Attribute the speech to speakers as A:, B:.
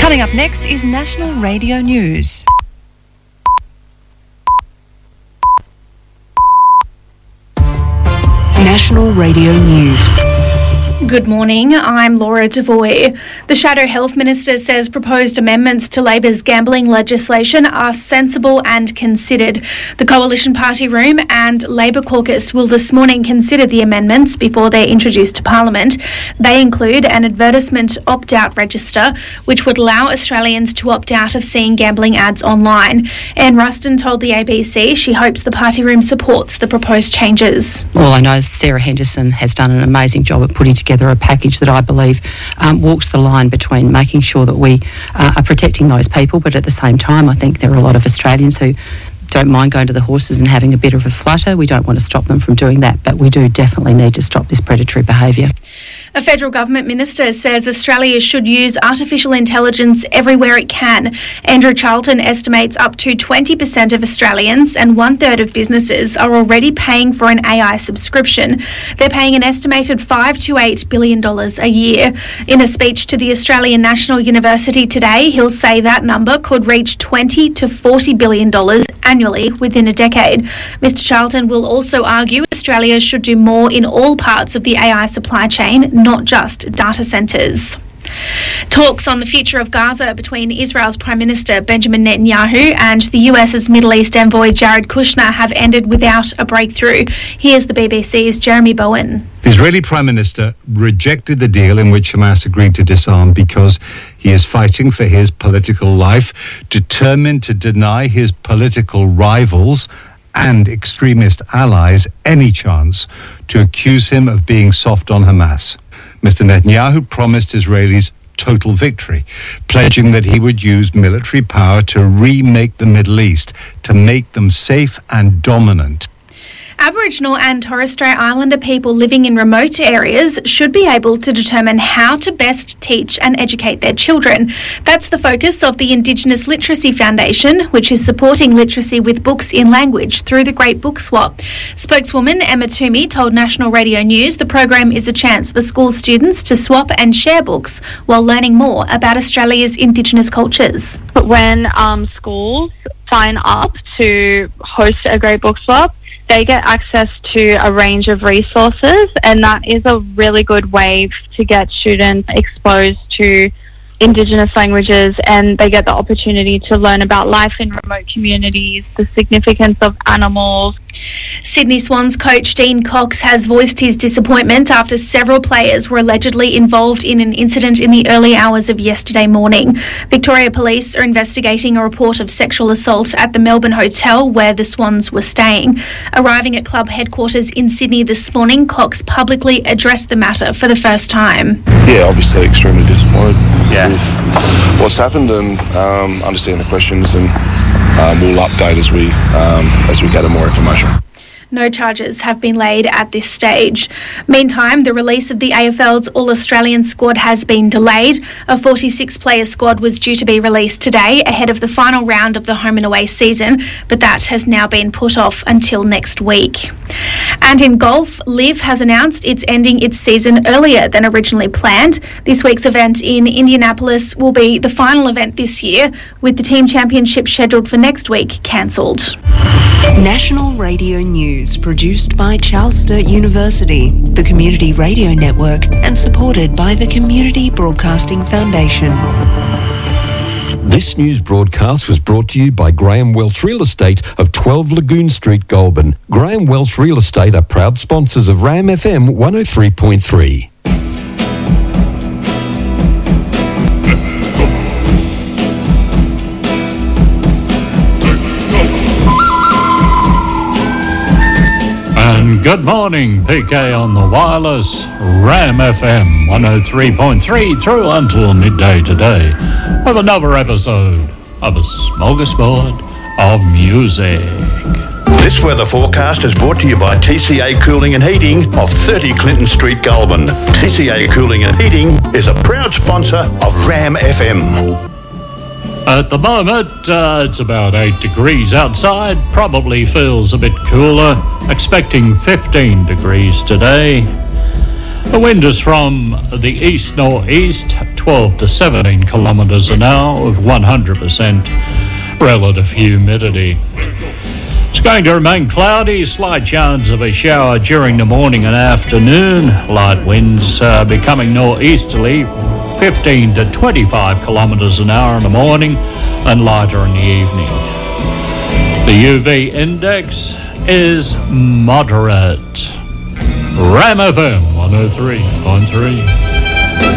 A: Coming up next is National Radio News.
B: National Radio News.
C: Good morning, I'm Laura Devoy. The Shadow Health Minister says proposed amendments to Labor's gambling legislation are sensible and considered. The Coalition Party Room and Labor Caucus will this morning consider the amendments before they're introduced to Parliament. They include an advertisement opt-out register, which would allow Australians to opt out of seeing gambling ads online. Anne Ruston told the ABC she hopes the Party Room supports the proposed changes.
D: Well, I know Sarah Henderson has done an amazing job at putting together a package that I believe walks the line between making sure that we are protecting those people, but at the same time I think there are a lot of Australians who don't mind going to the horses and having a bit of a flutter. We don't want to stop them from doing that, but we do definitely need to stop this predatory behaviour.
C: A federal government minister says Australia should use artificial intelligence everywhere it can. Andrew Charlton estimates up to 20% of Australians and 1/3 of businesses are already paying for an AI subscription. They're paying an estimated $5 to $8 billion a year. In a speech to the Australian National University today, he'll say that number could reach $20 to $40 billion annually within a decade. Mr. Charlton will also argue Australia should do more in all parts of the AI supply chain, not just data centres. Talks on the future of Gaza between Israel's Prime Minister Benjamin Netanyahu and the US's Middle East envoy Jared Kushner have ended without a breakthrough. Here's the BBC's Jeremy Bowen.
E: The Israeli Prime Minister rejected the deal in which Hamas agreed to disarm because he is fighting for his political life, determined to deny his political rivals and extremist allies any chance to accuse him of being soft on Hamas. Mr. Netanyahu promised Israelis total victory, pledging that he would use military power to remake the Middle East, to make them safe and dominant.
C: Aboriginal and Torres Strait Islander people living in remote areas should be able to determine how to best teach and educate their children. That's the focus of the Indigenous Literacy Foundation, which is supporting literacy with books in language through the Great Book Swap. Spokeswoman Emma Toomey told National Radio News the program is a chance for school students to swap and share books while learning more about Australia's Indigenous cultures.
F: But when schools sign up to host a Great Book Swap, they get access to a range of resources, and that is a really good way to get students exposed to Indigenous languages, and they get the opportunity to learn about life in remote communities, the significance of animals.
C: Sydney Swans coach Dean Cox has voiced his disappointment after several players were allegedly involved in an incident in the early hours of yesterday morning. Victoria Police are investigating a report of sexual assault at the Melbourne hotel where the Swans were staying. Arriving at club headquarters in Sydney this morning, Cox publicly addressed the matter for the first time.
G: Yeah, obviously extremely disappointed with what's happened, and understand the questions, and we'll update as we gather more information.
C: No charges have been laid at this stage. Meantime, the release of the AFL's All-Australian squad has been delayed. A 46-player squad was due to be released today ahead of the final round of the home and away season, but that has now been put off until next week. And in golf, LIV has announced it's ending its season earlier than originally planned. This week's event in Indianapolis will be the final event this year, with the team championship scheduled for next week cancelled.
B: National Radio News, produced by Charles Sturt University, the Community Radio Network, and supported by the Community Broadcasting Foundation.
H: This news broadcast was brought to you by Graham Welch Real Estate of 12 Lagoon Street, Goulburn. Graham Welch Real Estate are proud sponsors of RAM FM 103.3.
I: And good morning, PK on the wireless, RAM FM 103.3 through until midday today with another episode of a smorgasbord of music.
J: This weather forecast is brought to you by TCA Cooling and Heating of 30 Clinton Street, Goulburn. TCA Cooling and Heating is a proud sponsor of RAM FM.
I: At the moment, it's about 8 degrees outside, probably feels a bit cooler, expecting 15 degrees today. The wind is from the east-northeast, 12 to 17 kilometres an hour with 100% relative humidity. It's going to remain cloudy, slight chance of a shower during the morning and afternoon. Light winds becoming northeasterly, 15 to 25 kilometres an hour in the morning and lighter in the evening. The UV index is moderate. Ram FM 103.3.